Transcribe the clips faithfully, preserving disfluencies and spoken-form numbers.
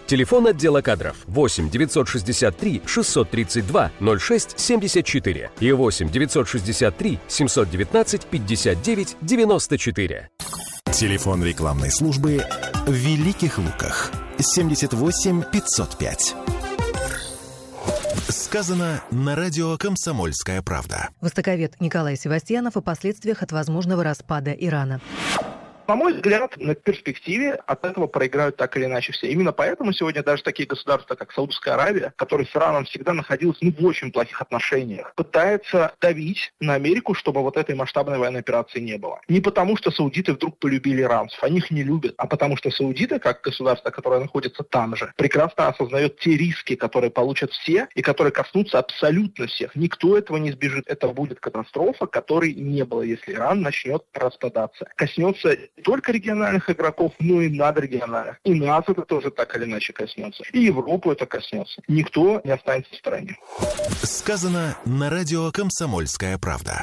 Телефон отдела кадров восемь девятьсот шестьдесят три шестьсот тридцать два ноль шесть семьдесят четыре и восемь девятьсот шестьдесят три семьсот девятнадцать пятьдесят девять девяносто четыре. Телефон рекламной службы в Великих Луках семьдесят восемь пятьсот пять. Сказано на радио «Комсомольская правда». Востоковед Николай Севастьянов о последствиях от возможного распада Ирана. На мой взгляд, на перспективе от этого проиграют так или иначе все. Именно поэтому сегодня даже такие государства, как Саудовская Аравия, которые с Ираном всегда находилась ну, в очень плохих отношениях, пытаются давить на Америку, чтобы вот этой масштабной военной операции не было. Не потому, что саудиты вдруг полюбили иранцев, они их не любят, а потому что саудиты, как государство, которое находится там же, прекрасно осознает те риски, которые получат все и которые коснутся абсолютно всех. Никто этого не избежит. Это будет катастрофа, которой не было, если Иран начнет распадаться. Коснется не только региональных игроков, но и надрегиональных. И нас это тоже так или иначе коснется. И Европу это коснется. Никто не останется в стороне. Сказано на радио «Комсомольская правда».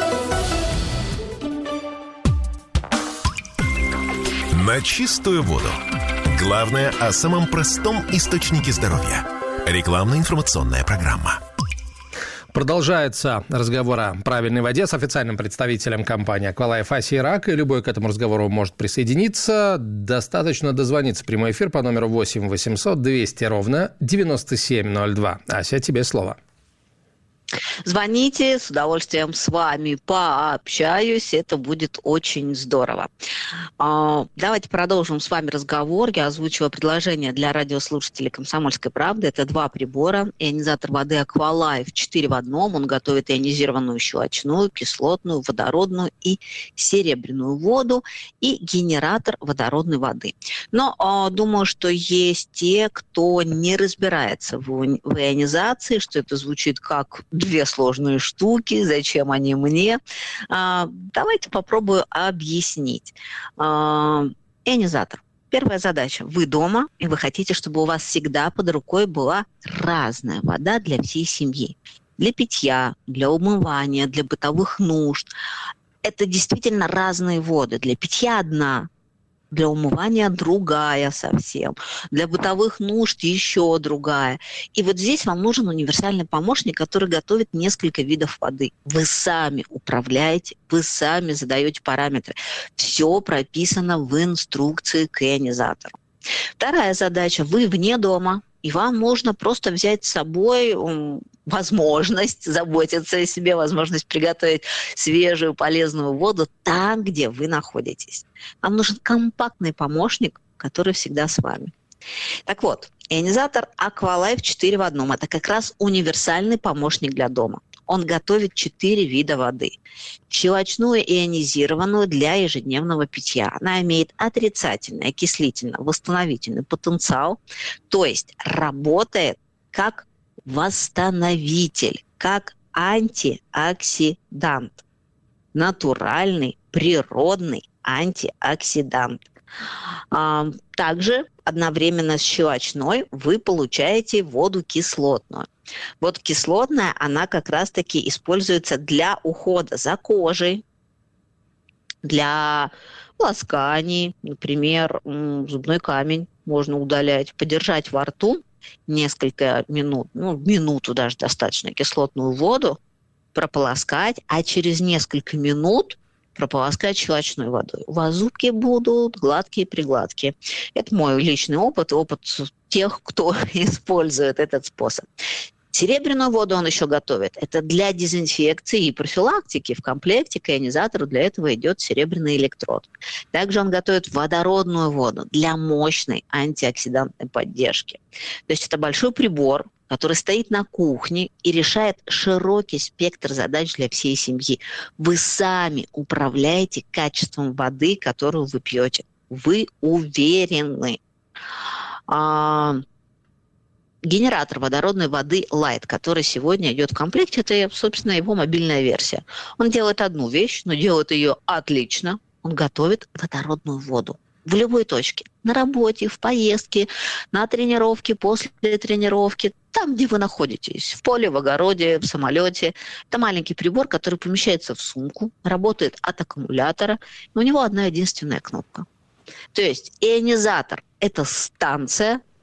На чистую воду. Главное о самом простом источнике здоровья. Рекламно-информационная программа. Продолжается разговор о правильной воде с официальным представителем компании «Аквалайф» Асей Рак. И любой к этому разговору может присоединиться. Достаточно дозвониться в прямой эфир по номеру восемь восемьсот двести ровно девяносто семь ноль два. Ася, тебе слово. Звоните, с удовольствием с вами пообщаюсь, это будет очень здорово. Давайте продолжим с вами разговор. Я озвучиваю предложение для радиослушателей «Комсомольской правды». Это два прибора. Ионизатор воды «Аквалайф» четыре в одном. Он готовит ионизированную щелочную, кислотную, водородную и серебряную воду и генератор водородной воды. Но думаю, что есть те, кто не разбирается в ионизации, что это звучит как две сложные штуки, зачем они мне. А, давайте попробую объяснить. А, ионизатор. Первая задача. Вы дома, и вы хотите, чтобы у вас всегда под рукой была разная вода для всей семьи. Для питья, для умывания, для бытовых нужд. Это действительно разные воды. Для питья одна, для умывания другая совсем, для бытовых нужд еще другая. И вот здесь вам нужен универсальный помощник, который готовит несколько видов воды. Вы сами управляете, вы сами задаете параметры. Все прописано в инструкции к ионизатору. Вторая задача. Вы вне дома, и вам нужно просто взять с собой возможность заботиться о себе, возможность приготовить свежую, полезную воду там, где вы находитесь. Вам нужен компактный помощник, который всегда с вами. Так вот, ионизатор Аквалайф четыре в одном. Это как раз универсальный помощник для дома. Он готовит четыре вида воды. Щелочную ионизированную для ежедневного питья. Она имеет отрицательный, окислительно-восстановительный потенциал, то есть работает как восстановитель, как антиоксидант. Натуральный, природный антиоксидант. Также одновременно с щелочной вы получаете воду кислотную. Вот кислотная, она как раз-таки используется для ухода за кожей, для ласканий, например, зубной камень можно удалять, подержать во рту несколько минут, ну, минуту даже достаточно, кислотную воду прополоскать, а через несколько минут прополоскать щелочной водой. У вас зубки будут гладкие-пригладкие. Это мой личный опыт, опыт тех, кто использует этот способ. Серебряную воду он еще готовит. Это для дезинфекции и профилактики. В комплекте к ионизатору для этого идет серебряный электрод. Также он готовит водородную воду для мощной антиоксидантной поддержки. То есть это большой прибор, который стоит на кухне и решает широкий спектр задач для всей семьи. Вы сами управляете качеством воды, которую вы пьете. Вы уверены. А, генератор водородной воды Light, который сегодня идет в комплекте, это, собственно, его мобильная версия. Он делает одну вещь, но делает ее отлично. Он готовит водородную воду в любой точке. На работе, в поездке, на тренировке, после тренировки, там, где вы находитесь, в поле, в огороде, в самолете. Это маленький прибор, который помещается в сумку, работает от аккумулятора, и у него одна единственная кнопка. То есть ионизатор – это станция,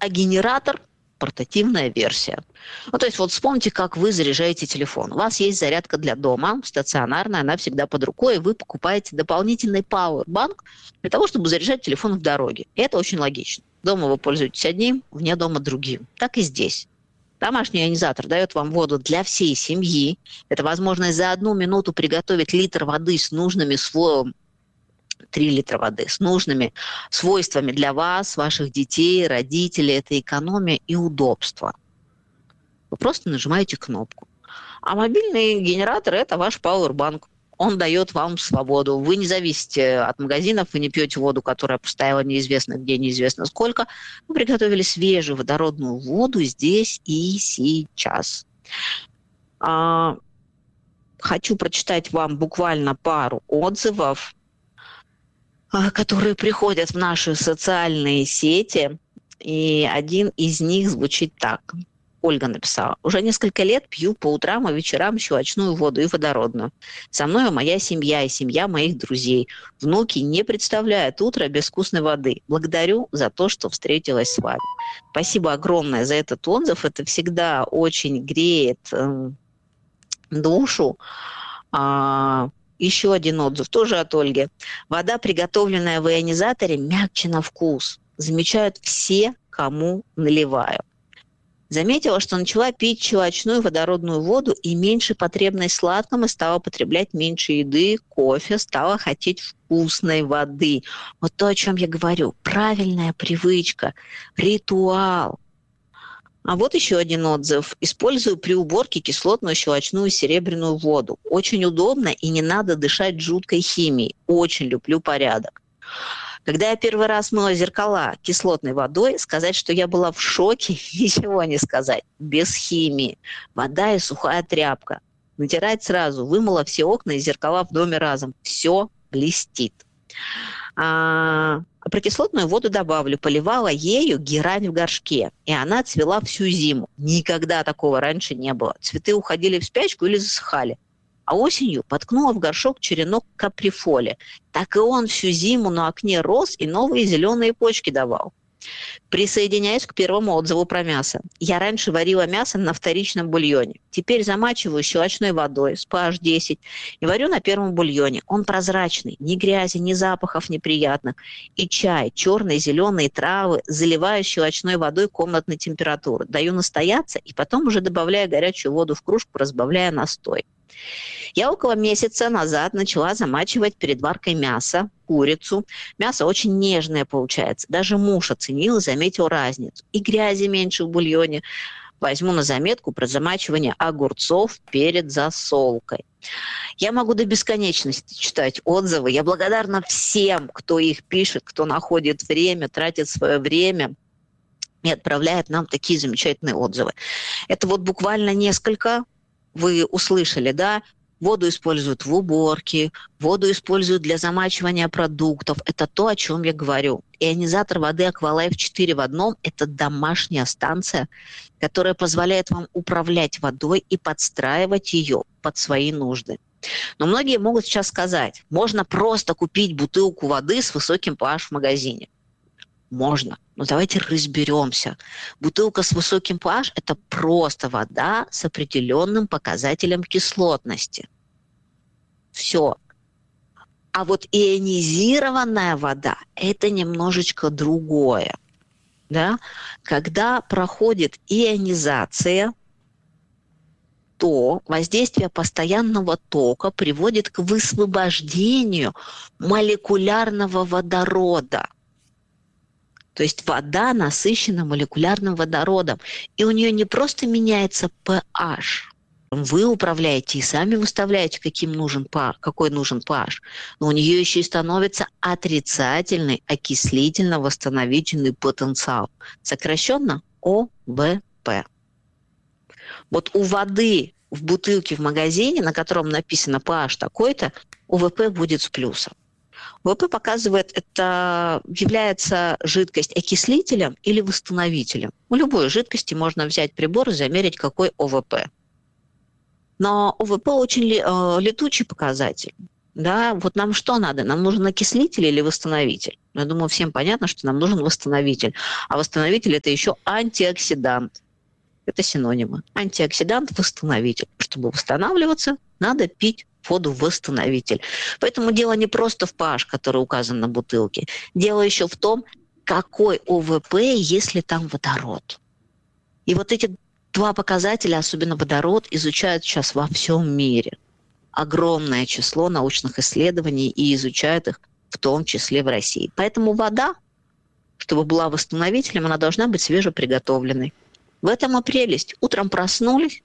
а генератор – портативная версия. Ну, то есть вот вспомните, как вы заряжаете телефон. У вас есть зарядка для дома, стационарная, она всегда под рукой, и вы покупаете дополнительный пауэрбанк для того, чтобы заряжать телефон в дороге. И это очень логично. Дома вы пользуетесь одним, вне дома другим. Так и здесь. Домашний ионизатор дает вам воду для всей семьи. Это возможность за одну минуту приготовить литр воды с нужными слоем, три литра воды, с нужными свойствами для вас, ваших детей, родителей. Это экономия и удобство. Вы просто нажимаете кнопку. А мобильный генератор – это ваш пауэрбанк. Он дает вам свободу. Вы не зависите от магазинов, вы не пьете воду, которая постояла неизвестно где, неизвестно сколько. Вы приготовили свежую водородную воду здесь и сейчас. А, хочу прочитать вам буквально пару отзывов, которые приходят в наши социальные сети. И один из них звучит так. Ольга написала: «Уже несколько лет пью по утрам и вечерам щелочную воду и водородную. Со мной моя семья и семья моих друзей. Внуки не представляют утро без вкусной воды. Благодарю за то, что встретилась с вами». Спасибо огромное за этот отзыв. Это всегда очень греет э, душу. А, еще один отзыв, тоже от Ольги. «Вода, приготовленная в ионизаторе, мягче на вкус. Замечают все, кому наливаю. Заметила, что начала пить щелочную водородную воду и меньше потребность в сладком, и стала потреблять меньше еды, кофе, стала хотеть вкусной воды». Вот то, о чем я говорю. Правильная привычка, ритуал. А вот еще один отзыв. «Использую при уборке кислотную, щелочную, серебряную воду. Очень удобно и не надо дышать жуткой химией. Очень люблю порядок». Когда я первый раз мыла зеркала кислотной водой, сказать, что я была в шоке, ничего не сказать. Без химии. Вода и сухая тряпка. Натирать сразу. Вымыла все окна и зеркала в доме разом. Все блестит. А, про кислотную воду добавлю. Поливала ею герань в горшке. И она цвела всю зиму. Никогда такого раньше не было. Цветы уходили в спячку или засыхали. А осенью подкнула в горшок черенок каприфоли. Так и он всю зиму на окне рос и новые зеленые почки давал. Присоединяюсь к первому отзыву про мясо. Я раньше варила мясо на вторичном бульоне. Теперь замачиваю щелочной водой с пэ аш десять и варю на первом бульоне. Он прозрачный, ни грязи, ни запахов неприятных. И чай, черные, зеленые травы заливаю щелочной водой комнатной температуры. Даю настояться и потом уже добавляю горячую воду в кружку, разбавляя настой. Я около месяца назад начала замачивать перед варкой мясо, курицу. Мясо очень нежное получается. Даже муж оценил и заметил разницу. И грязи меньше в бульоне. Возьму на заметку про замачивание огурцов перед засолкой. Я могу до бесконечности читать отзывы. Я благодарна всем, кто их пишет, кто находит время, тратит свое время и отправляет нам такие замечательные отзывы. Это вот буквально несколько... Вы услышали, да? Воду используют в уборке, воду используют для замачивания продуктов. Это то, о чем я говорю. Ионизатор воды Aqualife четыре в одном – это домашняя станция, которая позволяет вам управлять водой и подстраивать ее под свои нужды. Но многие могут сейчас сказать, можно просто купить бутылку воды с высоким pH в магазине. Можно. Но давайте разберемся. Бутылка с высоким pH – это просто вода с определенным показателем кислотности. Все. А вот ионизированная вода – это немножечко другое. Да? Когда проходит ионизация, то воздействие постоянного тока приводит к высвобождению молекулярного водорода. То есть вода насыщена молекулярным водородом. И у нее не просто меняется pH. Вы управляете и сами выставляете, каким нужен pH, какой нужен pH. Но у нее еще и становится отрицательный окислительно-восстановительный потенциал. Сокращенно о вэ пэ. Вот у воды в бутылке в магазине, на котором написано pH такой-то, о вэ пэ будет с плюсом. о вэ пэ показывает, это является жидкость окислителем или восстановителем. У любой жидкости можно взять прибор и замерить, какой о вэ пэ. Но о вэ пэ очень летучий показатель. Да? Вот нам что надо? Нам нужен окислитель или восстановитель? Но я думаю, всем понятно, что нам нужен восстановитель. А восстановитель – это еще антиоксидант. Это синонимы. Антиоксидант, восстановитель. Чтобы восстанавливаться, надо пить воду-восстановитель. Поэтому дело не просто в pH, который указан на бутылке. Дело еще в том, какой ОВП, если там водород. И вот эти два показателя, особенно водород, изучают сейчас во всем мире. Огромное число научных исследований и изучают их в том числе в России. Поэтому вода, чтобы была восстановителем, она должна быть свежеприготовленной. В этом и прелесть. Утром проснулись,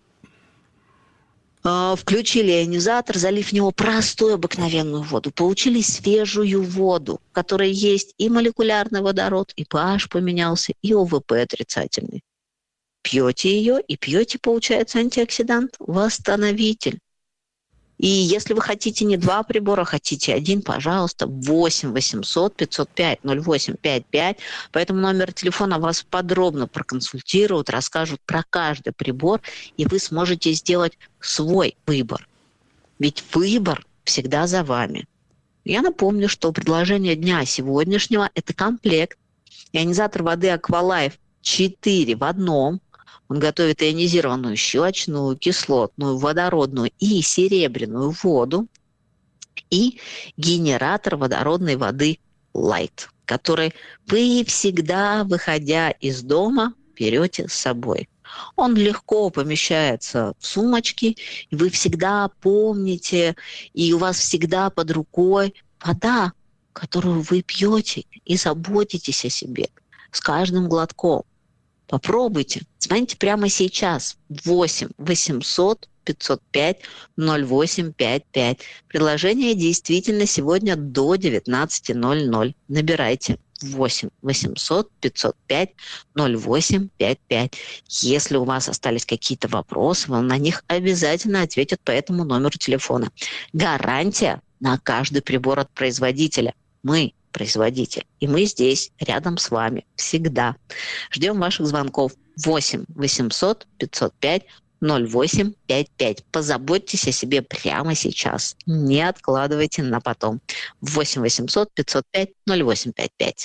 включили ионизатор, залив в него простую обыкновенную воду, получили свежую воду, в которой есть и молекулярный водород, и pH поменялся, и ОВП отрицательный. Пьете ее, и пьете, получается, антиоксидант, восстановитель. И если вы хотите не два прибора, хотите один, пожалуйста, восемь восемьсот пятьсот пять ноль восемь пять пять. По этому номеру телефона вас подробно проконсультируют, расскажут про каждый прибор, и вы сможете сделать свой выбор. Ведь выбор всегда за вами. Я напомню, что предложение дня сегодняшнего – это комплект. Ионизатор воды Aqualife четыре в одном. Он готовит ионизированную щелочную, кислотную, водородную и серебряную воду и генератор водородной воды Light, который вы всегда, выходя из дома, берете с собой. Он легко помещается в сумочки, и вы всегда помните, и у вас всегда под рукой вода, которую вы пьете и заботитесь о себе с каждым глотком. Попробуйте. Звоните прямо сейчас. восемь восемьсот пятьсот пять ноль восемь пять пять. Предложение действительно сегодня до девятнадцати ноль-ноль. Набирайте восемь восемьсот пятьсот пять ноль восемь пять пять. Если у вас остались какие-то вопросы, вам на них обязательно ответят по этому номеру телефона. Гарантия на каждый прибор от производителя. Мы производитель. И мы здесь, рядом с вами, всегда. Ждем ваших звонков. восемь восемьсот пятьсот пять ноль восемь пять пять. Позаботьтесь о себе прямо сейчас. Не откладывайте на потом. восемь восемьсот пятьсот пять ноль восемь пять пять.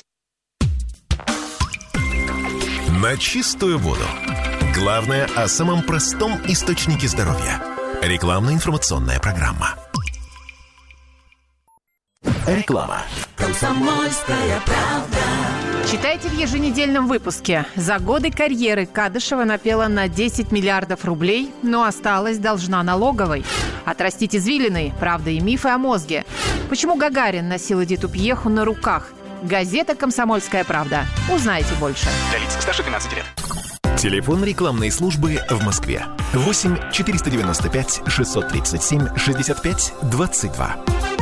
На чистую воду. Главное о самом простом источнике здоровья. Рекламно-информационная программа. Реклама. Комсомольская правда. Читайте в еженедельном выпуске. За годы карьеры Кадышева напела на десять миллиардов рублей, но осталась должна налоговой. Отрастить извилины, правда и мифы о мозге. Почему Гагарин носил Эдиту Пьеху на руках? Газета «Комсомольская правда». Узнайте больше. Для лиц старше двенадцати лет. Телефон рекламной службы в Москве. восемь четыреста девяносто пять шестьсот тридцать семь шестьдесят пять двадцать два.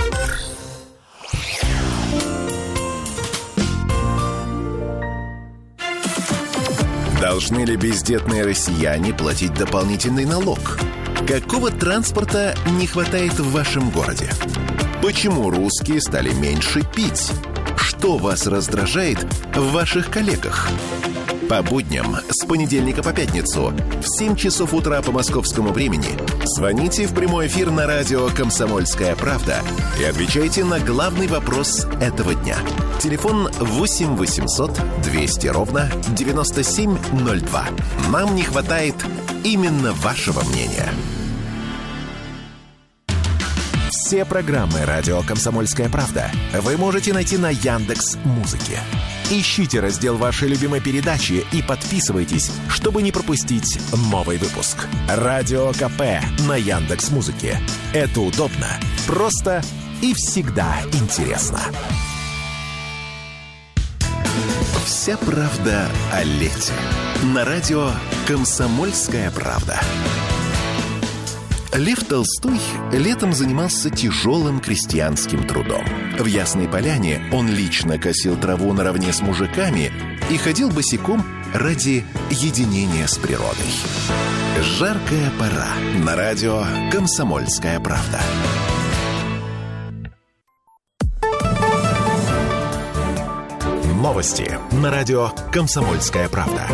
Должны ли бездетные россияне платить дополнительный налог? Какого транспорта не хватает в вашем городе? Почему русские стали меньше пить? Что вас раздражает в ваших коллегах? По будням с понедельника по пятницу в семь часов утра по московскому времени звоните в прямой эфир на радио «Комсомольская правда» и отвечайте на главный вопрос этого дня. Телефон восемь восемьсот двести ровно девяносто семь ноль два. Нам не хватает именно вашего мнения. Все программы «Радио Комсомольская правда» вы можете найти на Яндекс.Музыке. Ищите раздел вашей любимой передачи и подписывайтесь, чтобы не пропустить новый выпуск. Радио КП на Яндекс.Музыке. Это удобно, просто и всегда интересно. Вся правда о лете. На радио «Комсомольская правда». Лев Толстой летом занимался тяжелым крестьянским трудом. В Ясной Поляне он лично косил траву наравне с мужиками и ходил босиком ради единения с природой. Жаркая пора. На радио «Комсомольская правда». Новости на радио «Комсомольская правда».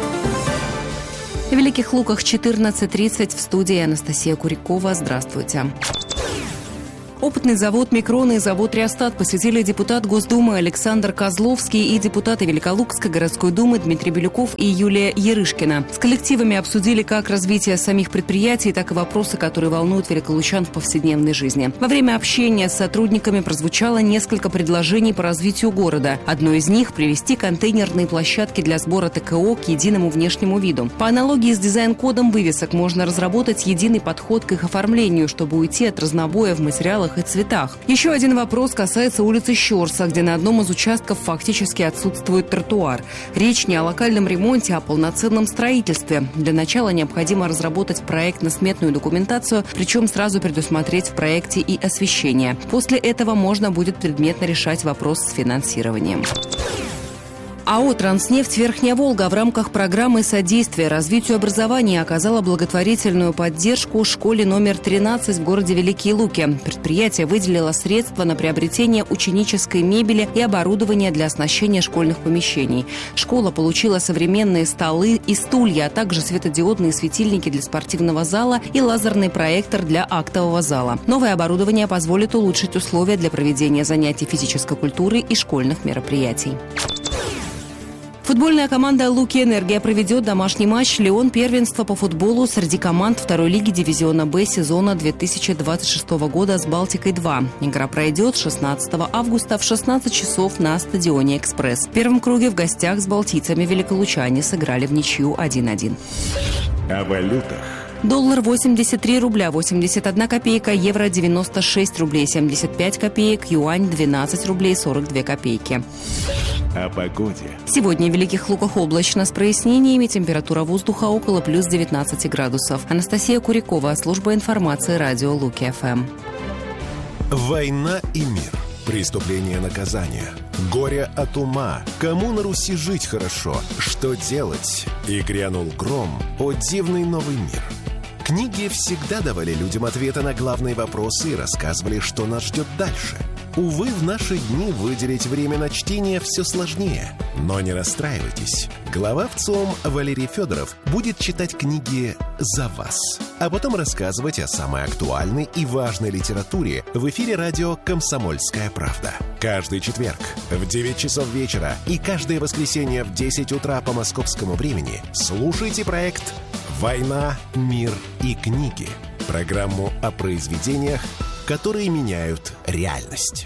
В Великих Луках четырнадцать тридцать в студии Анастасия Курякова. Здравствуйте. Опытный завод «Микрон» и завод «Реостат» посетили депутат Госдумы Александр Козловский и депутаты Великолукской городской думы Дмитрий Белюков и Юлия Ярышкина. С коллективами обсудили как развитие самих предприятий, так и вопросы, которые волнуют великолучан в повседневной жизни. Во время общения с сотрудниками прозвучало несколько предложений по развитию города. Одно из них – привести контейнерные площадки для сбора ТКО к единому внешнему виду. По аналогии с дизайн-кодом вывесок можно разработать единый подход к их оформлению, чтобы уйти от разнобоя в материалах и цветах. Еще один вопрос касается улицы Щорса, где на одном из участков фактически отсутствует тротуар. Речь не о локальном ремонте, а о полноценном строительстве. Для начала необходимо разработать проектно-сметную документацию, причем сразу предусмотреть в проекте и освещение. После этого можно будет предметно решать вопрос с финансированием. АО «Транснефть Верхняя Волга» в рамках программы содействия развитию образования оказала благотворительную поддержку школе номер тринадцать в городе Великие Луки. Предприятие выделило средства на приобретение ученической мебели и оборудования для оснащения школьных помещений. Школа получила современные столы и стулья, а также светодиодные светильники для спортивного зала и лазерный проектор для актового зала. Новое оборудование позволит улучшить условия для проведения занятий физической культуры и школьных мероприятий. Футбольная команда «Луки Энергия» проведет домашний матч «Леон» первенства по футболу среди команд второй лиги дивизиона «Б» сезона две тысячи двадцать шестого года с «Балтикой-два». Игра пройдет шестнадцатого августа в шестнадцать часов на стадионе «Экспресс». В первом круге в гостях с балтийцами великолучане сыграли в ничью один-один. О валютах. Доллар восемьдесят три рубля восемьдесят одна копейка, евро девяносто шесть рублей семьдесят пять копеек, юань двенадцать рублей сорок две копейки. О погоде. Сегодня в Великих Луках облачно с прояснениями, температура воздуха около плюс девятнадцати градусов. Анастасия Курякова, служба информации, радио Луки-ФМ. Война и мир. Преступление, наказание. Горе от ума. Кому на Руси жить хорошо? Что делать? И грянул гром. О, дивный новый мир. Книги всегда давали людям ответы на главные вопросы и рассказывали, что нас ждет дальше. Увы, в наши дни выделить время на чтение все сложнее. Но не расстраивайтесь. Глава ВЦИОМ Валерий Федоров будет читать книги за вас, а потом рассказывать о самой актуальной и важной литературе в эфире радио «Комсомольская правда». Каждый четверг в девять часов вечера и каждое воскресенье в десять утра по московскому времени слушайте проект «Война, мир и книги». Программу о произведениях, которые меняют реальность.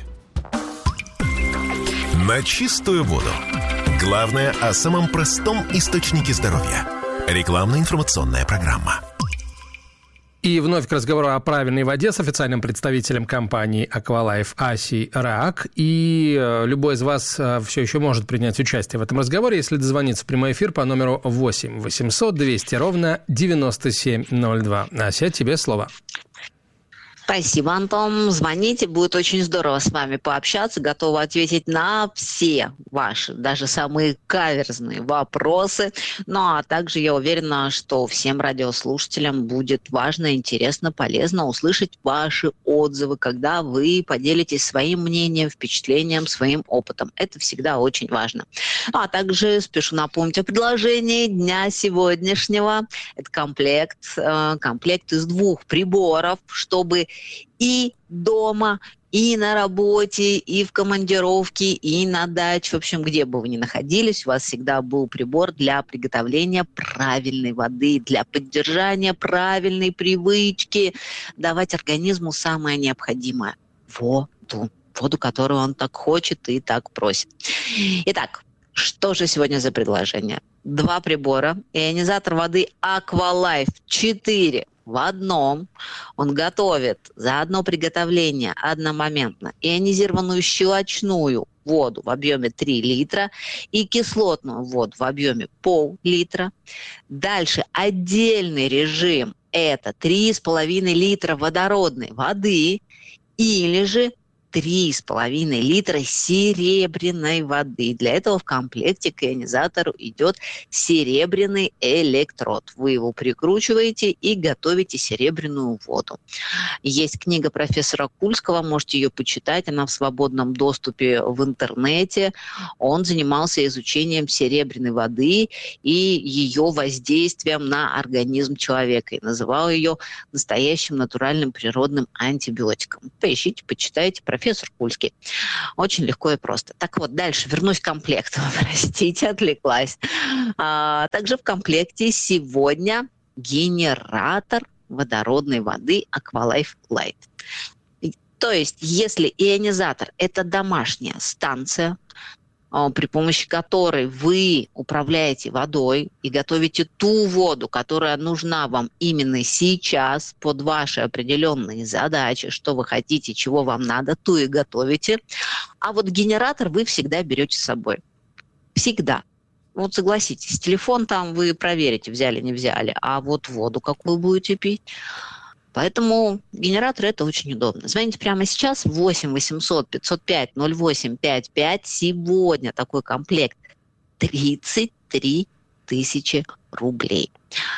На чистую воду. Главное о самом простом источнике здоровья. Рекламно-информационная программа. И вновь к разговору о правильной воде с официальным представителем компании «Аквалайф» Асей Раак. И любой из вас все еще может принять участие в этом разговоре, если дозвониться в прямой эфир по номеру восемь восемьсот двести ровно девяносто семь ноль два. Ася, тебе слово. Спасибо, Антон. Звоните, будет очень здорово с вами пообщаться. Готова ответить на все ваши, даже самые каверзные вопросы. Ну, а также я уверена, что всем радиослушателям будет важно, интересно, полезно услышать ваши отзывы, когда вы поделитесь своим мнением, впечатлением, своим опытом. Это всегда очень важно. Ну, а также спешу напомнить о предложении дня сегодняшнего. Это комплект, комплект из двух приборов, чтобы и дома, и на работе, и в командировке, и на даче. В общем, где бы вы ни находились, у вас всегда был прибор для приготовления правильной воды, для поддержания правильной привычки, давать организму самое необходимое – воду. Воду, которую он так хочет и так просит. Итак, что же сегодня за предложение? Два прибора. Ионизатор воды Аквалайф четыре в одном. Он готовит за одно приготовление одномоментно ионизированную щелочную воду в объеме три литра и кислотную воду в объеме пол-литра. Дальше отдельный режим – это три с половиной литра водородной воды или же три с половиной литра серебряной воды. Для этого в комплекте к ионизатору идет серебряный электрод. Вы его прикручиваете и готовите серебряную воду. Есть книга профессора Кульского, можете ее почитать, она в свободном доступе в интернете. Он занимался изучением серебряной воды и ее воздействием на организм человека и называл ее настоящим натуральным природным антибиотиком. Поищите, почитайте, профессор Кульский. Очень легко и просто. Так вот, дальше вернусь к комплекту. Простите, отвлеклась. А, также в комплекте сегодня генератор водородной воды Aqualife Light. То есть, если ионизатор – это домашняя станция, при помощи которой вы управляете водой и готовите ту воду, которая нужна вам именно сейчас под ваши определенные задачи, что вы хотите, чего вам надо, то и готовите. А вот генератор вы всегда берете с собой. Всегда. Вот согласитесь, телефон там вы проверите, взяли, не взяли, а вот воду какую будете пить. Поэтому генератор – это очень удобно. Звоните прямо сейчас восемь восемьсот пятьсот пять ноль восемь пятьдесят пять. Сегодня такой комплект тридцать три тысячи рублей.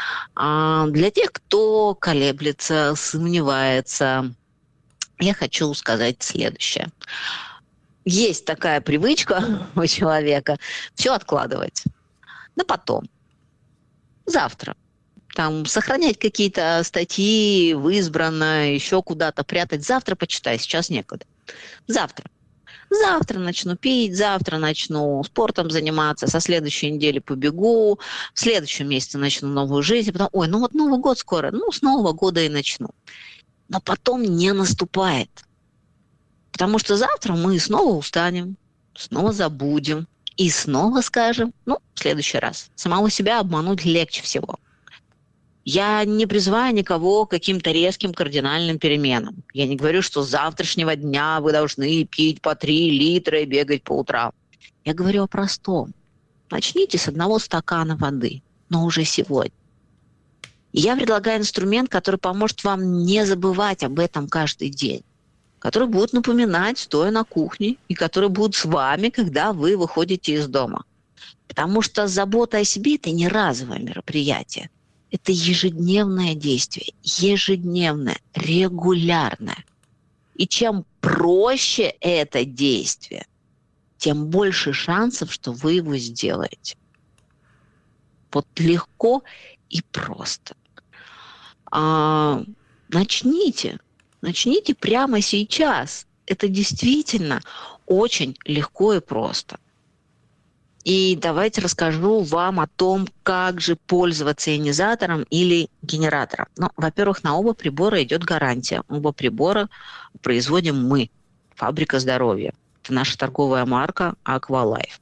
А для тех, кто колеблется, сомневается, я хочу сказать следующее. Есть такая привычка у человека все откладывать на потом, завтра. Там сохранять какие-то статьи в избранное, еще куда-то прятать. Завтра почитай, сейчас некуда. Завтра. Завтра начну пить, завтра начну спортом заниматься, со следующей недели побегу, в следующем месяце начну новую жизнь, потом, ой, ну вот Новый год скоро, ну с Нового года и начну. Но потом не наступает. Потому что завтра мы снова устанем, снова забудем и снова скажем, ну, в следующий раз. Самого себя обмануть легче всего. Я не призываю никого к каким-то резким кардинальным переменам. Я не говорю, что с завтрашнего дня вы должны пить по три литра и бегать по утрам. Я говорю о простом. Начните с одного стакана воды, но уже сегодня. И я предлагаю инструмент, который поможет вам не забывать об этом каждый день, который будет напоминать, стоя на кухне, и который будет с вами, когда вы выходите из дома. Потому что забота о себе – это не разовое мероприятие. Это ежедневное действие, ежедневное, регулярное. И чем проще это действие, тем больше шансов, что вы его сделаете. Вот легко и просто. А, начните, начните прямо сейчас. Это действительно очень легко и просто. И давайте расскажу вам о том, как же пользоваться ионизатором или генератором. Ну, во-первых, на оба прибора идет гарантия. Оба прибора производим мы, Фабрика здоровья. Это наша торговая марка Aqualife.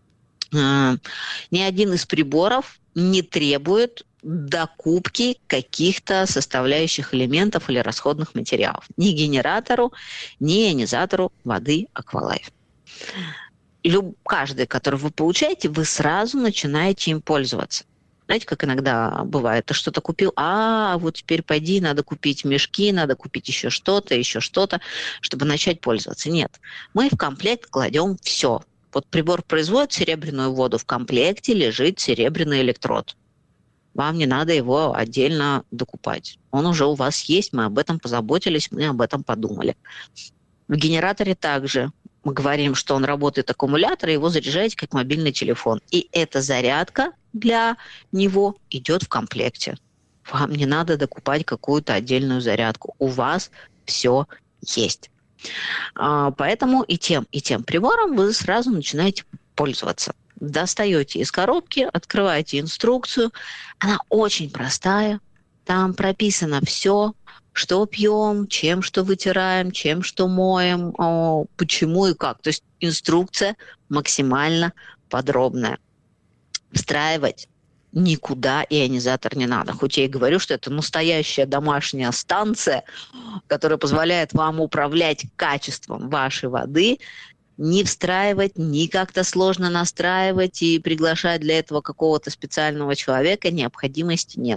Ни один из приборов не требует докупки каких-то составляющих элементов или расходных материалов. Ни генератору, ни ионизатору воды Aqualife. Люб, каждый, который вы получаете, вы сразу начинаете им пользоваться. Знаете, как иногда бывает, ты что-то купил, а вот теперь пойди, надо купить мешки, надо купить еще что-то, еще что-то, чтобы начать пользоваться. Нет, мы в комплект кладем все. Вот прибор производит серебряную воду, в комплекте лежит серебряный электрод. Вам не надо его отдельно докупать. Он уже у вас есть, мы об этом позаботились, мы об этом подумали. В генераторе также. Мы говорим, что он работает аккумулятор, и его заряжаете как мобильный телефон. И эта зарядка для него идет в комплекте. Вам не надо докупать какую-то отдельную зарядку. У вас все есть. Поэтому и тем, и тем прибором вы сразу начинаете пользоваться. Достаете из коробки, открываете инструкцию. Она очень простая. Там прописано все, что пьем, чем что вытираем, чем что моем, о, почему и как. То есть инструкция максимально подробная. Встраивать никуда ионизатор не надо. Хоть я и говорю, что это настоящая домашняя станция, которая позволяет вам управлять качеством вашей воды, не встраивать, ни как-то сложно настраивать и приглашать для этого какого-то специального человека необходимости нет.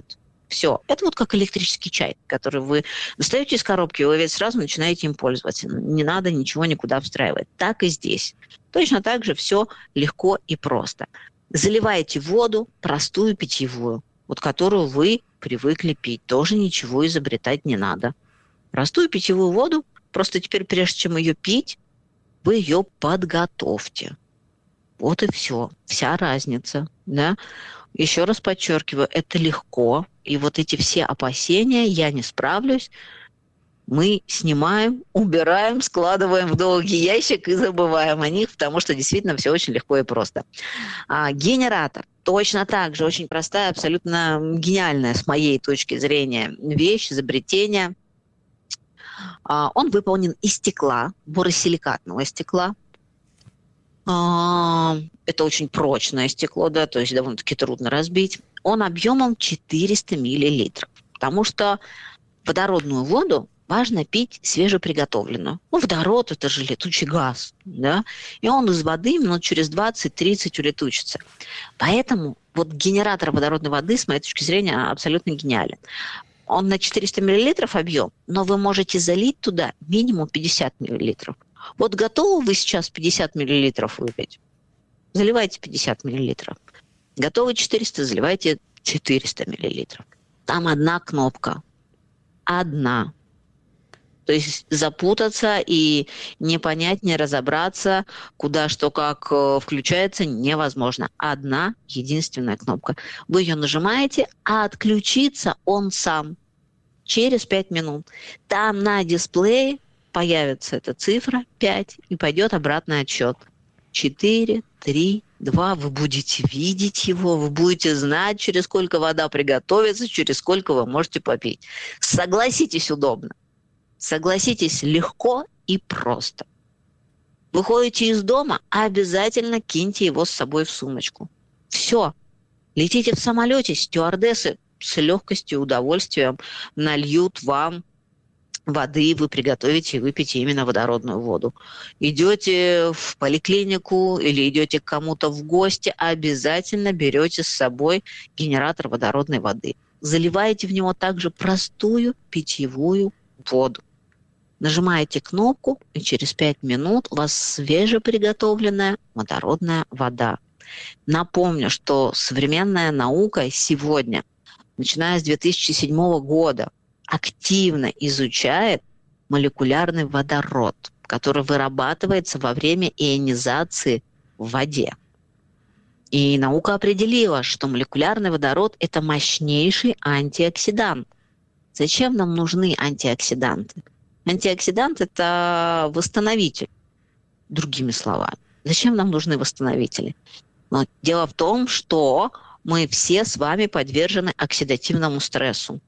Все. Это вот как электрический чай, который вы достаете из коробки, вы ведь сразу начинаете им пользоваться. Не надо ничего никуда встраивать. Так и здесь. Точно так же все легко и просто. Заливаете воду, простую питьевую, вот которую вы привыкли пить. Тоже ничего изобретать не надо. Простую питьевую воду, просто теперь, прежде чем ее пить, вы ее подготовьте. Вот и все. Вся разница. Да? Еще раз подчеркиваю, это легко. И вот эти все опасения, я не справлюсь, мы снимаем, убираем, складываем в долгий ящик и забываем о них, потому что действительно все очень легко и просто. А, генератор. Точно так же. Очень простая, абсолютно гениальная с моей точки зрения вещь, изобретение. А, он выполнен из стекла, боросиликатного стекла. А, это очень прочное стекло, да, то есть довольно-таки трудно разбить. Он объемом четыреста миллилитров, потому что водородную воду важно пить свежеприготовленную. Ну, водород – это же летучий газ, да, и он из воды минут через двадцать-тридцать улетучится. Поэтому вот генератор водородной воды, с моей точки зрения, абсолютно гениален. Он на четыреста миллилитров объем, но вы можете залить туда минимум пятьдесят миллилитров. Вот готовы вы сейчас пятьдесят миллилитров выпить? Заливайте пятьдесят миллилитров. Готовы четыреста, заливайте четыреста миллилитров. Там одна кнопка. Одна. То есть запутаться и не понять, не разобраться, куда что как включается, невозможно. Одна единственная кнопка. Вы ее нажимаете, а отключится он сам через пять минут. Там на дисплее появится эта цифра пять и пойдет обратный отсчет. четыре, три, два. Вы будете видеть его, вы будете знать, через сколько вода приготовится, через сколько вы можете попить. Согласитесь, удобно. Согласитесь, легко и просто. Выходите из дома, обязательно киньте его с собой в сумочку. Все. Летите в самолете, стюардессы с легкостью и удовольствием нальют вам воды, вы приготовите и выпьете именно водородную воду. Идете в поликлинику или идете к кому-то в гости, обязательно берете с собой генератор водородной воды. Заливаете в него также простую питьевую воду. Нажимаете кнопку, и через пять минут у вас свежеприготовленная водородная вода. Напомню, что современная наука сегодня, начиная с две тысячи седьмого года, активно изучает молекулярный водород, который вырабатывается во время ионизации в воде. И наука определила, что молекулярный водород – это мощнейший антиоксидант. Зачем нам нужны антиоксиданты? Антиоксидант – это восстановитель, другими словами. Зачем нам нужны восстановители? Но дело в том, что мы все с вами подвержены оксидативному стрессу.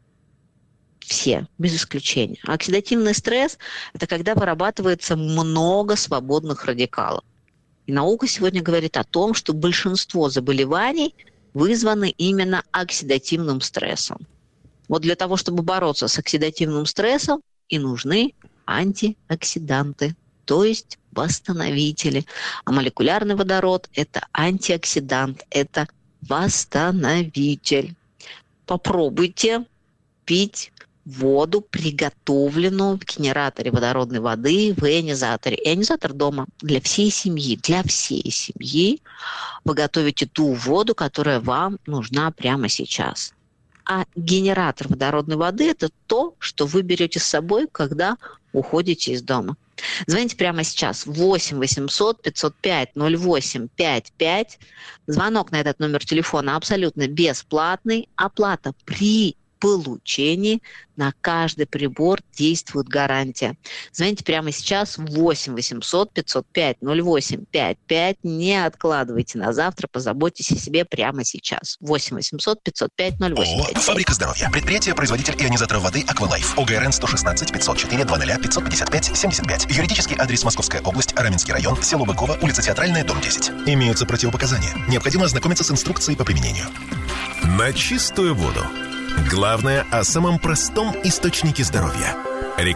Все, без исключения. Оксидативный стресс – это когда вырабатывается много свободных радикалов. И наука сегодня говорит о том, что большинство заболеваний вызваны именно оксидативным стрессом. Вот для того, чтобы бороться с оксидативным стрессом, и нужны антиоксиданты, то есть восстановители. А молекулярный водород – это антиоксидант, это восстановитель. Попробуйте пить воду, приготовленную в генераторе водородной воды, в ионизаторе. Ионизатор дома для всей семьи. Для всей семьи вы готовите ту воду, которая вам нужна прямо сейчас. А генератор водородной воды – это то, что вы берете с собой, когда уходите из дома. Звоните прямо сейчас. восемь восемьсот пятьсот пять ноль восемь пять пять. Звонок на этот номер телефона абсолютно бесплатный. Оплата при получении. На каждый прибор действует гарантия. Звоните прямо сейчас. восемь восемьсот пятьсот пять ноль восемь пять пять. Не откладывайте на завтра. Позаботьтесь о себе прямо сейчас. восемь восемьсот пятьсот пять ноль восемь пять пять. Фабрика здоровья. Предприятие-производитель ионизаторов воды Аквалайф. ОГРН сто шестнадцать пятьсот четыре двадцать пятьсот пятьдесят пять семьдесят пять. Юридический адрес: Московская область, Раменский район, село Быково, улица Театральная, дом десять. Имеются противопоказания. Необходимо ознакомиться с инструкцией по применению. На чистую воду. Главное о самом простом источнике здоровья.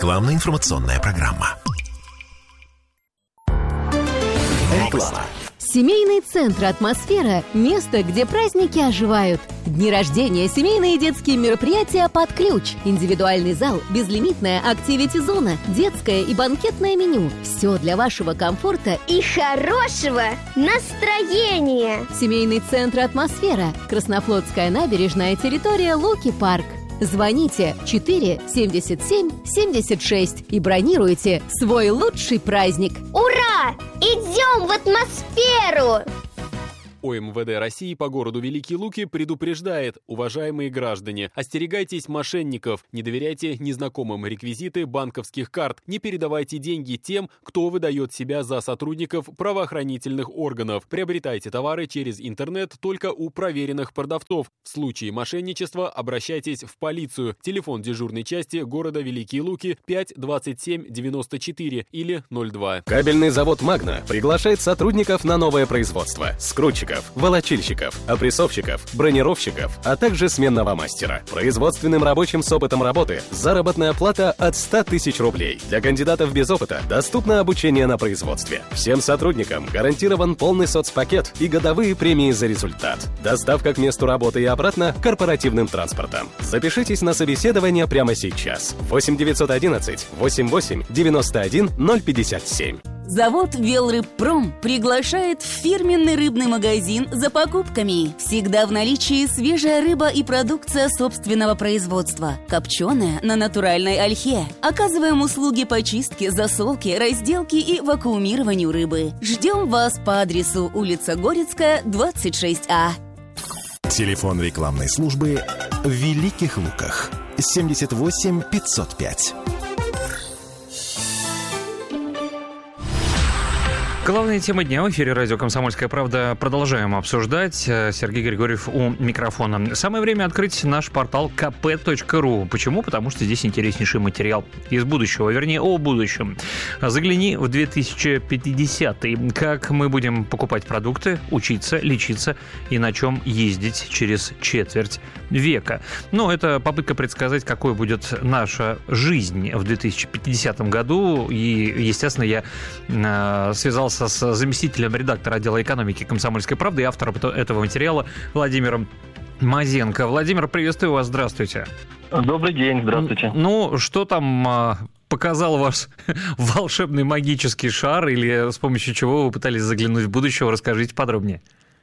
Рекламно-информационная программа. Реклама. Семейный центр «Атмосфера» – место, где праздники оживают. Дни рождения, семейные и детские мероприятия под ключ. Индивидуальный зал, безлимитная активити-зона, детское и банкетное меню. Все для вашего комфорта и хорошего настроения. Семейный центр «Атмосфера». Краснофлотская набережная, территория Луки-парк. Звоните четыре семьдесят семь семьдесят шесть и бронируйте свой лучший праздник. Ура! Идем в атмосферу! ОМВД России по городу Великие Луки предупреждает: уважаемые граждане, остерегайтесь мошенников, не доверяйте незнакомым реквизиты банковских карт, не передавайте деньги тем, кто выдает себя за сотрудников правоохранительных органов. Приобретайте товары через интернет только у проверенных продавцов. В случае мошенничества обращайтесь в полицию. Телефон дежурной части города Великие Луки пять двадцать семь девяносто четыре или ноль два. Кабельный завод «Магна» приглашает сотрудников на новое производство. Скрутчиков, волочильщиков, опрессовщиков, бронировщиков, а также сменного мастера. Производственным рабочим с опытом работы заработная плата от ста тысяч рублей. Для кандидатов без опыта доступно обучение на производстве. Всем сотрудникам гарантирован полный соцпакет и годовые премии за результат. Доставка к месту работы и обратно корпоративным транспортом. Запишитесь на собеседование прямо сейчас. восемь девятьсот одиннадцать восемьдесят восемь девяносто один ноль пятьдесят семь. Завод «Велрыбпром» приглашает в фирменный рыбный магазин за покупками. Всегда в наличии свежая рыба и продукция собственного производства. Копченая на натуральной ольхе. Оказываем услуги по чистке, засолке, разделке и вакуумированию рыбы. Ждем вас по адресу улица Горецкая, двадцать шесть А. Телефон рекламной службы в Великих Луках. семьдесят восемь пятьсот пять. Главная тема дня в эфире радио «Комсомольская правда» продолжаем обсуждать. Сергей Григорьев у микрофона. Самое время открыть наш портал ка пэ точка ру. Почему? Потому что здесь интереснейший материал из будущего, вернее, о будущем. Загляни в две тысячи пятидесятый. Как мы будем покупать продукты, учиться, лечиться и на чем ездить через четверть века. Ну, это попытка предсказать, какой будет наша жизнь в две тысячи пятидесятом году. И, естественно, я э, связался с заместителем редактора отдела экономики «Комсомольской правды» и автором этого материала Владимиром Мазенко. Владимир, приветствую вас, здравствуйте. Добрый день, здравствуйте. Ну, что там показал ваш волшебный магический шар, или с помощью чего вы пытались заглянуть в будущее? Расскажите подробнее.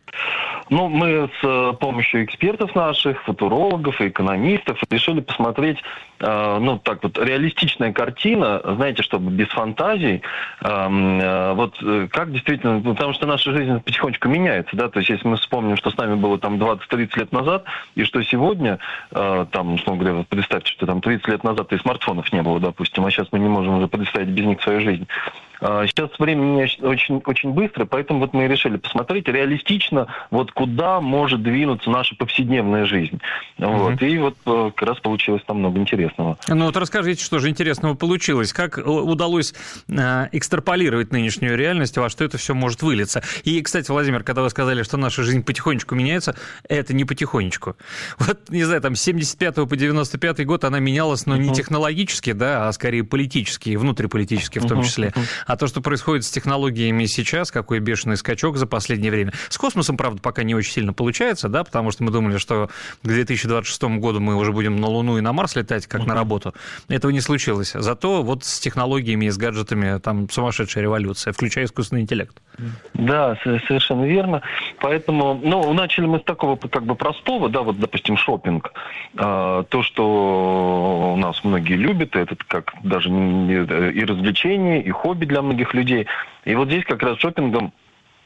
Ну, мы с помощью экспертов наших, футурологов и экономистов решили посмотреть, э, ну, так вот, реалистичная картина, знаете, чтобы без фантазий, э, э, вот как действительно, потому что наша жизнь потихонечку меняется, да, то есть если мы вспомним, что с нами было там двадцать-тридцать лет назад, и что сегодня, э, там, условно говоря, представьте, что там тридцать лет назад и смартфонов не было, допустим, а сейчас мы не можем уже представить без них свою жизнь. Сейчас время меняется очень, очень быстро, поэтому вот мы и решили посмотреть реалистично, вот куда может двинуться наша повседневная жизнь. Mm-hmm. Вот. И вот как раз получилось там много интересного. Ну вот расскажите, что же интересного получилось. Как удалось э, экстраполировать нынешнюю реальность, во что это все может вылиться. И, кстати, Владимир, когда вы сказали, что наша жизнь потихонечку меняется, это не потихонечку. Вот, не знаю, там с семьдесят пятого по девяносто пятый год она менялась, но mm-hmm. не технологически, да, а скорее политически, внутриполитически в том mm-hmm. числе. А то, что происходит с технологиями сейчас, какой бешеный скачок за последнее время. С космосом, правда, пока не очень сильно получается, да, потому что мы думали, что к две тысячи двадцать шестому году мы уже будем на Луну и на Марс летать, как uh-huh. на работу. Этого не случилось. Зато вот с технологиями и с гаджетами там сумасшедшая революция, включая искусственный интеллект. Да, совершенно верно. Поэтому, ну, начали мы с такого как бы простого, да, вот, допустим, шопинг. А, то, что у нас многие любят, это как даже и развлечение, и хобби для многих людей. И вот здесь как раз шопингом,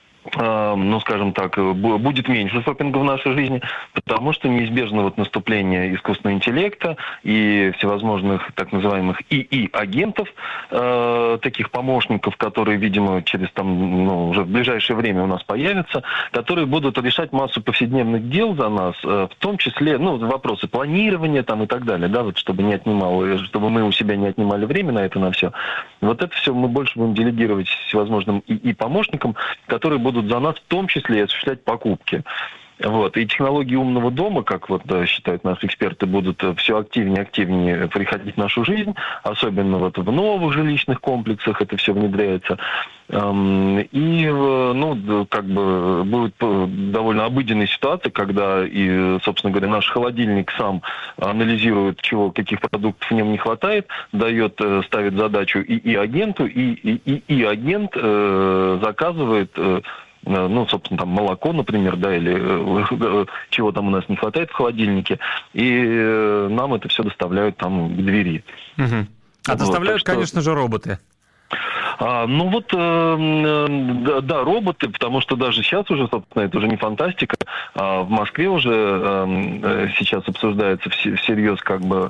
ну, скажем так, будет меньше шопинга в нашей жизни, потому что неизбежно вот наступление искусственного интеллекта и всевозможных так называемых и и-агентов, э, таких помощников, которые, видимо, через там, ну, уже в ближайшее время у нас появятся, которые будут решать массу повседневных дел за нас, э, в том числе, ну, вопросы планирования там и так далее, да, вот чтобы не отнимало, чтобы мы у себя не отнимали время на это, на все. Вот это все мы больше будем делегировать всевозможным и и-помощникам, которые будут за нас в том числе осуществлять покупки. Вот. И технологии умного дома, как вот да, считают наши эксперты, будут все активнее и активнее приходить в нашу жизнь, особенно вот в новых жилищных комплексах это все внедряется. И, ну, как бы будет довольно обыденная ситуация, когда и, собственно говоря, наш холодильник сам анализирует, чего, каких продуктов в нем не хватает, дает, ставит задачу и, и агенту, и, и, и агент э, заказывает, э, ну, собственно, там молоко, например, да, или э, чего там у нас не хватает в холодильнике, и э, нам это все доставляют там к двери. Угу. А вот, доставляют, что... конечно же, роботы. А, ну вот, э, да, да, роботы, потому что даже сейчас уже, собственно, это уже не фантастика, а в Москве уже э, сейчас обсуждается всерьез как бы,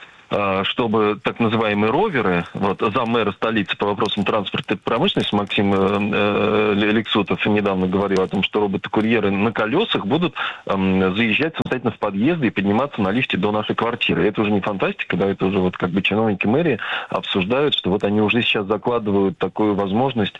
чтобы так называемые роверы, вот заммэра столицы по вопросам транспорта и промышленности Максим э, Лексутов недавно говорил о том, что роботы-курьеры на колесах будут э, заезжать самостоятельно в подъезды и подниматься на лифте до нашей квартиры. Это уже не фантастика, да, это уже вот как бы чиновники мэрии обсуждают, что вот они уже сейчас закладывают такую возможность,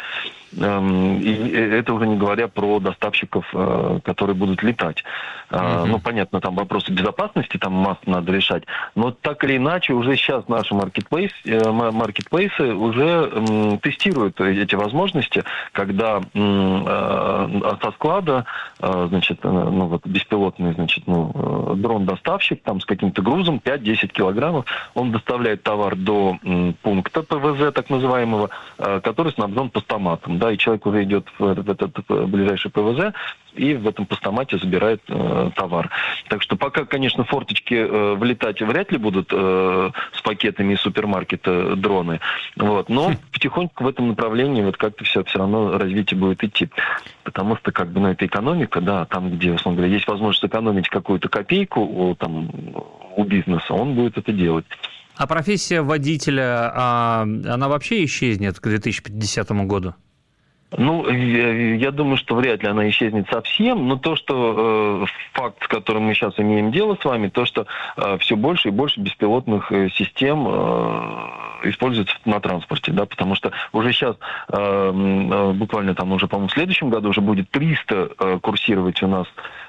э, и это уже не говоря про доставщиков, э, которые будут летать. Mm-hmm. Ну, понятно, там вопросы безопасности, там массу надо решать, но так или иначе уже сейчас наши маркетплейс, маркетплейсы уже м, тестируют эти возможности, когда м, э, со склада, э, значит, ну, вот, беспилотный, значит, ну, дрон-доставщик там с каким-то грузом пять-десять килограммов, он доставляет товар до м, пункта ПВЗ, так называемого, э, который снабжен постаматом, да, и человек уже идет в, в этот в ближайший ПВЗ и в этом постамате забирает э, товар. Так что пока, конечно, форточки э, влетать вряд ли будут э, с пакетами из супермаркета дроны, вот, но хм. потихоньку в этом направлении вот как-то все, все равно развитие будет идти. Потому что, как бы, ну, это экономика, да, там, где, условно говоря, есть возможность сэкономить какую-то копейку у, там, у бизнеса, он будет это делать. А профессия водителя, а, она вообще исчезнет к две тысячи пятидесятому году? Ну, я, я думаю, что вряд ли она исчезнет совсем, но то, что э, факт, с которым мы сейчас имеем дело с вами, то, что э, все больше и больше беспилотных э, систем э, используется на транспорте, да, потому что уже сейчас, э, э, буквально там уже, по-моему, в следующем году уже будет триста э, курсировать у нас,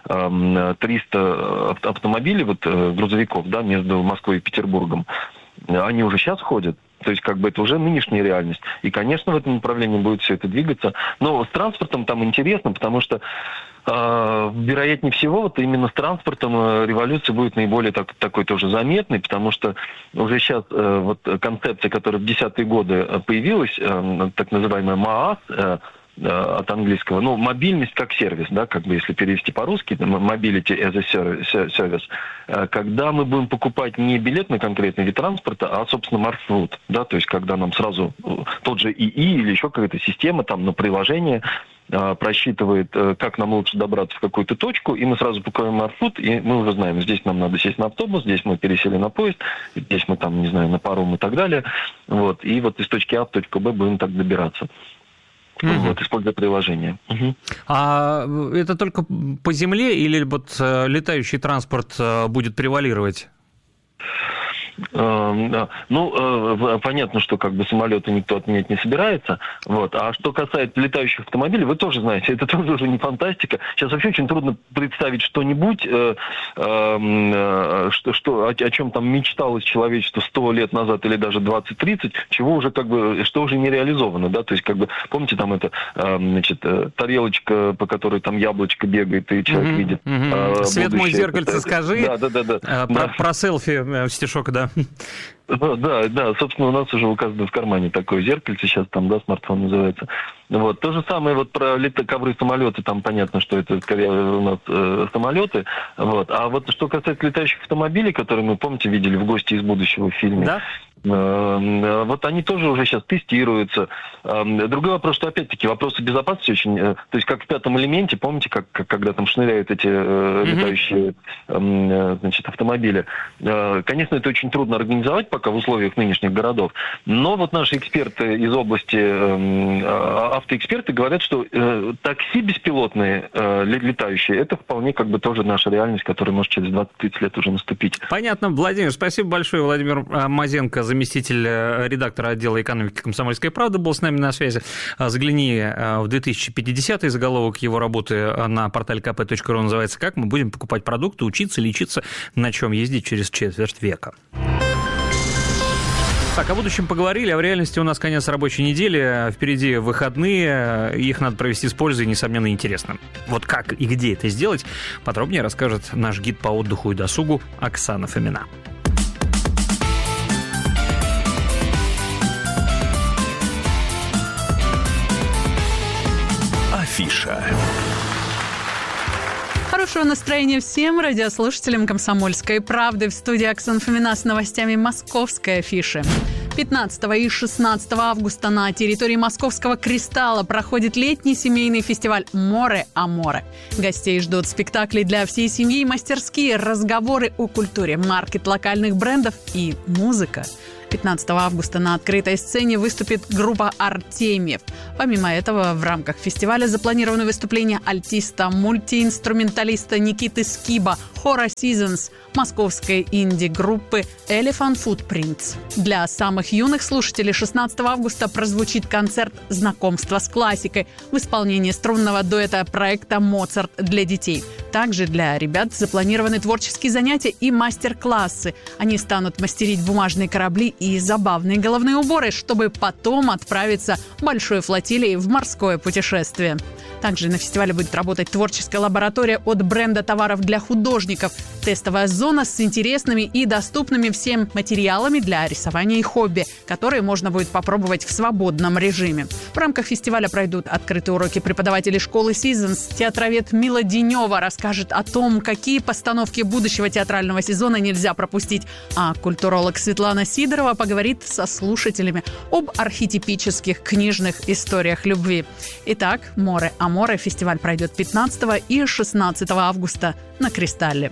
э, триста автомобилей, вот, э, грузовиков, да, между Москвой и Петербургом. Они уже сейчас ходят. То есть, как бы, это уже нынешняя реальность. И, конечно, в этом направлении будет все это двигаться. Но с транспортом там интересно, потому что, э, вероятнее всего, вот именно с транспортом революция будет наиболее так, такой тоже заметной, потому что уже сейчас э, вот концепция, которая в десятые годы появилась, э, так называемая МААС, э, от английского, ну, мобильность как сервис, да, как бы если перевести по-русски, mobility as a service, когда мы будем покупать не билет на конкретный вид транспорта, а, собственно, маршрут, да, то есть когда нам сразу тот же ИИ или еще какая-то система там на приложение просчитывает, как нам лучше добраться в какую-то точку, и мы сразу покупаем маршрут, и мы уже знаем, здесь нам надо сесть на автобус, здесь мы пересели на поезд, здесь мы там, не знаю, на паром и так далее, вот, и вот из точки А в точку Б будем так добираться. Угу. Вот, используя приложение. Угу. А это только по земле или вот летающий транспорт будет превалировать? Ну, понятно, что как бы самолеты никто отменять не собирается. Вот. А что касается летающих автомобилей, вы тоже знаете, это тоже уже не фантастика. Сейчас вообще очень трудно представить что-нибудь, э, э, что, что, о, о чем там мечталось человечество сто лет назад или даже двадцать-тридцать, чего уже как бы, что уже не реализовано, да, то есть как бы, помните, там это, э, значит, тарелочка, по которой там яблочко бегает, и человек mm-hmm. видит mm-hmm. э, свет мой зеркальце, скажи. Да, да, да, да. А, да. Про, про селфи стишок, да. Да, да, да, собственно, у нас уже у каждого в кармане такое зеркальце, сейчас там, да, смартфон называется. Вот. То же самое вот про лето, ковры, самолеты, там понятно, что это скорее у нас э, самолеты. Вот. А вот что касается летающих автомобилей, которые мы, помните, видели в «Гости из будущего» в фильме, да? Вот они тоже уже сейчас тестируются. Другой вопрос, что опять-таки вопросы безопасности очень... То есть как в «Пятом элементе», помните, как, как когда там шныряют эти mm-hmm. летающие значит, автомобили. Конечно, это очень трудно организовать пока в условиях нынешних городов. Но вот наши эксперты из области, автоэксперты говорят, что такси беспилотные летающие, это вполне как бы тоже наша реальность, которая может через двадцать-тридцать лет уже наступить. Понятно. Владимир, спасибо большое. Владимир Мазенко, заместитель заместитель редактора отдела экономики «Комсомольской правды», был с нами на связи. Загляни в две тысячи пятидесятый, заголовок его работы на портале ка пэ точка ру называется «Как мы будем покупать продукты, учиться, лечиться, на чем ездить через четверть века». Так, о будущем поговорили, а в реальности у нас конец рабочей недели, впереди выходные, их надо провести с пользой, несомненно, интересно. Вот как и где это сделать, подробнее расскажет наш гид по отдыху и досугу Оксана Фомина. Афиша. Хорошего настроения всем радиослушателям «Комсомольской правды». В студии Оксана Фомина с новостями московской афиши. пятнадцатого и шестнадцатого августа на территории Московского «Кристалла» проходит летний семейный фестиваль «Море о море». Гостей ждут спектакли для всей семьи, мастерские, разговоры о культуре, маркет локальных брендов и музыка. пятнадцатого августа на открытой сцене выступит группа «Артемьев». Помимо этого, в рамках фестиваля запланированы выступления альтиста, мультиинструменталиста Никиты Скиба, хора «Seasons», московской инди-группы «Elephant Footprints». Для самых юных слушателей шестнадцатого августа прозвучит концерт «Знакомство с классикой» в исполнении струнного дуэта проекта «Моцарт для детей». Также для ребят запланированы творческие занятия и мастер-классы. Они станут мастерить бумажные корабли и забавные головные уборы, чтобы потом отправиться большой флотилией в морское путешествие. Также на фестивале будет работать творческая лаборатория от бренда товаров для художников, тестовая зона с интересными и доступными всем материалами для рисования и хобби, которые можно будет попробовать в свободном режиме. В рамках фестиваля пройдут открытые уроки преподавателей школы Seasons. Театровед Мила Денева расскажет о том, какие постановки будущего театрального сезона нельзя пропустить, а культуролог Светлана Сидорова поговорит со слушателями об архетипических книжных историях любви. Итак, «Море о море» фестиваль пройдет пятнадцатого и шестнадцатого августа на «Кристалле».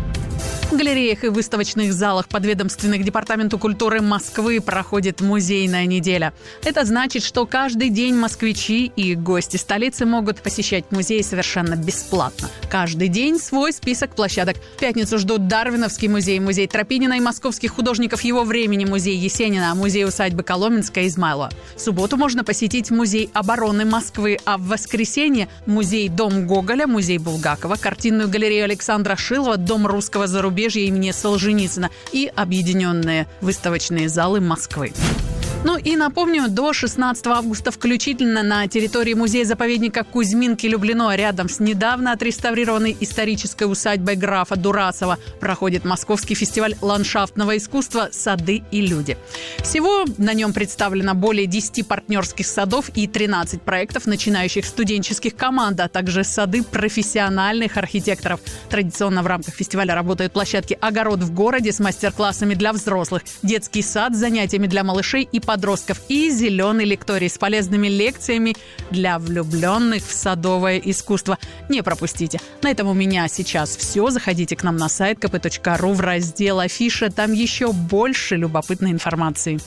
В галереях и выставочных залах подведомственных Департаменту культуры Москвы проходит музейная неделя. Это значит, что каждый день москвичи и гости столицы могут посещать музей совершенно бесплатно. Каждый день свой список площадок. В пятницу ждут Дарвиновский музей, музей Тропинина и московских художников его времени, музей Есенина, музей усадьбы Коломенская, Измайлова. В субботу можно посетить музей обороны Москвы, а в воскресенье музей Дом Гоголя, музей Булгакова, картинную галерею Александра Шилова, Дом русского зарубежья имени Солженицына и объединенные выставочные залы Москвы. Ну и напомню, до шестнадцатого августа включительно на территории музея-заповедника Кузьминки-Люблино, рядом с недавно отреставрированной исторической усадьбой графа Дурасова, проходит Московский фестиваль ландшафтного искусства «Сады и люди». Всего на нем представлено более десяти партнерских садов и тринадцать проектов начинающих студенческих команд, а также сады профессиональных архитекторов. Традиционно в рамках фестиваля работают площадки «Огород в городе» с мастер-классами для взрослых, детский сад с занятиями для малышей и подростков и зеленый лекторий с полезными лекциями для влюбленных в садовое искусство. Не пропустите. На этом у меня сейчас все. Заходите к нам на сайт ка пэ точка ру в раздел «Афиша». Там еще больше любопытной информации.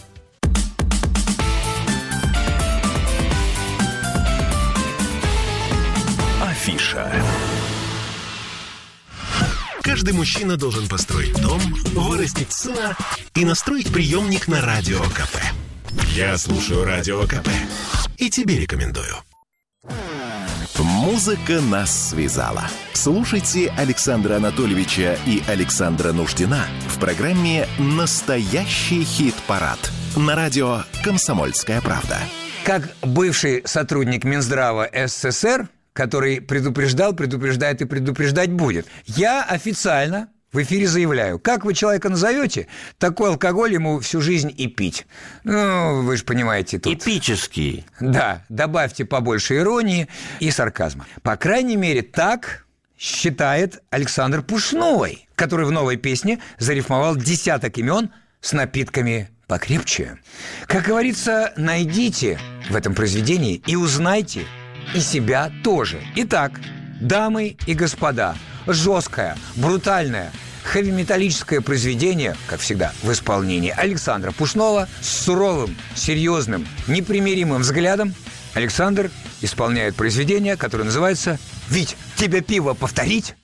Афиша. Каждый мужчина должен построить дом, вырастить сына и настроить приемник на Радио КП. Я слушаю Радио КП и тебе рекомендую. Музыка нас связала. Слушайте Александра Анатольевича и Александра Нуждина в программе «Настоящий хит-парад» на радио «Комсомольская правда». Как бывший сотрудник Минздрава эс эс эс эр, который предупреждал, предупреждает и предупреждать будет, я официально в эфире заявляю, как вы человека назовете, такой алкоголь ему всю жизнь и пить. Ну, вы же понимаете тут. Эпический. Да, добавьте побольше иронии и сарказма. По крайней мере, так считает Александр Пушной, который в новой песне зарифмовал десяток имен с напитками покрепче. Как говорится, найдите в этом произведении и узнайте и себя тоже. Итак, дамы и господа, жесткое, брутальное, хэви-металлическое произведение, как всегда, в исполнении Александра Пушного с суровым, серьезным, непримиримым взглядом. Александр исполняет произведение, которое называется «Вить, тебе пиво повторить?»